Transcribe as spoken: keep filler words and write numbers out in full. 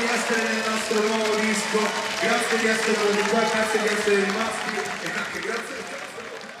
di essere nel nostro nuovo disco, grazie di essere venuti qua, grazie di essere rimasti.